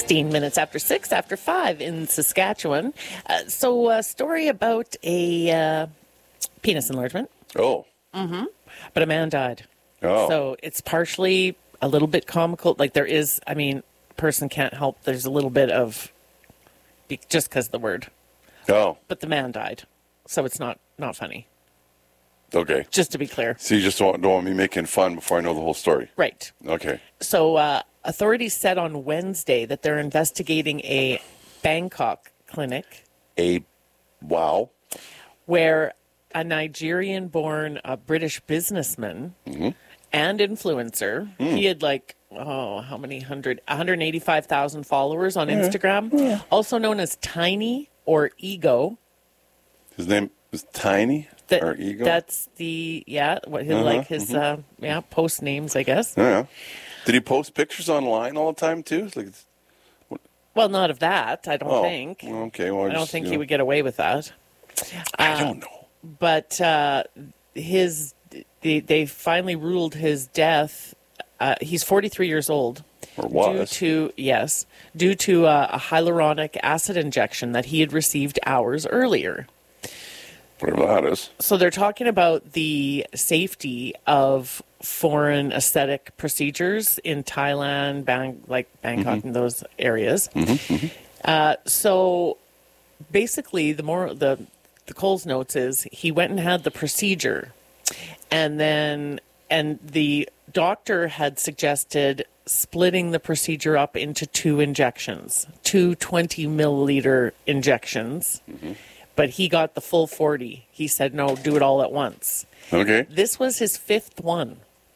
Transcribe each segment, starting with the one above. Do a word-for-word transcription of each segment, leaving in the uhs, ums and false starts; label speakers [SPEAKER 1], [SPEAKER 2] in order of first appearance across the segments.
[SPEAKER 1] sixteen minutes after six, after five in Saskatchewan. Uh, so a story about a uh, penis enlargement.
[SPEAKER 2] Oh.
[SPEAKER 1] Mm-hmm. But a man died.
[SPEAKER 2] Oh.
[SPEAKER 1] So it's partially a little bit comical. Like there is, I mean, person can't help. There's a little bit of, just because of the word.
[SPEAKER 2] Oh.
[SPEAKER 1] But the man died. So it's not, not funny.
[SPEAKER 2] Okay.
[SPEAKER 1] Just to be clear.
[SPEAKER 2] So you just don't, don't want me making fun before I know the whole story.
[SPEAKER 1] Right.
[SPEAKER 2] Okay.
[SPEAKER 1] So uh, authorities said on Wednesday that they're investigating a Bangkok clinic.
[SPEAKER 2] A, wow.
[SPEAKER 1] Where a Nigerian-born uh, British businessman
[SPEAKER 2] mm-hmm.
[SPEAKER 1] and influencer, mm. he had like, oh, how many hundred, one hundred eighty-five thousand followers on yeah. Instagram, yeah. also known as Tiny or Ego.
[SPEAKER 2] His name is Tiny
[SPEAKER 1] that,
[SPEAKER 2] or Ego?
[SPEAKER 1] That's the, yeah, what his, uh-huh. like his, mm-hmm. uh, yeah, post names, I guess.
[SPEAKER 2] Yeah. Did he post pictures online all the time, too? It's like, it's,
[SPEAKER 1] well, not of that, I don't
[SPEAKER 2] oh,
[SPEAKER 1] think.
[SPEAKER 2] Okay, well, I,
[SPEAKER 1] I don't
[SPEAKER 2] just,
[SPEAKER 1] think
[SPEAKER 2] you
[SPEAKER 1] he
[SPEAKER 2] know.
[SPEAKER 1] would get away with that.
[SPEAKER 2] I
[SPEAKER 1] uh,
[SPEAKER 2] don't know.
[SPEAKER 1] But uh, his, they, they finally ruled his death. Uh, he's forty-three years old.
[SPEAKER 2] Or was.
[SPEAKER 1] Due to, yes, due to uh, a hyaluronic acid injection that he had received hours earlier.
[SPEAKER 2] Whatever that is.
[SPEAKER 1] So they're talking about the safety of foreign aesthetic procedures in Thailand, Bang, like Bangkok, mm-hmm. and those areas.
[SPEAKER 2] Mm-hmm, mm-hmm.
[SPEAKER 1] Uh, so basically, the more the the Coles notes is he went and had the procedure, and then and the doctor had suggested splitting the procedure up into two injections, two twenty milliliter injections. Mm-hmm. But he got the full forty. He said, no, do it all at once.
[SPEAKER 2] Okay.
[SPEAKER 1] This was his fifth one.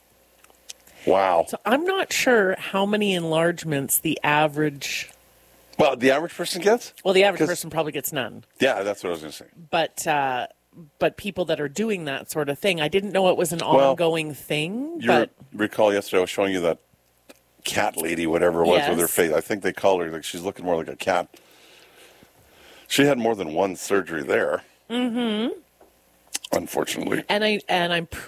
[SPEAKER 2] Wow.
[SPEAKER 1] So I'm not sure how many enlargements the average...
[SPEAKER 2] Well, the average person gets?
[SPEAKER 1] Well, the average person probably gets none.
[SPEAKER 2] Yeah, that's what I was going to say.
[SPEAKER 1] But uh, but people that are doing that sort of thing, I didn't know it was an
[SPEAKER 2] well,
[SPEAKER 1] ongoing thing.
[SPEAKER 2] You
[SPEAKER 1] but
[SPEAKER 2] re- recall yesterday I was showing you that cat lady, whatever it was,
[SPEAKER 1] yes.
[SPEAKER 2] with her face. I think they call her, like she's looking more like a cat. She had more than one surgery there.
[SPEAKER 1] Mm-hmm.
[SPEAKER 2] Unfortunately.
[SPEAKER 1] And I and I'm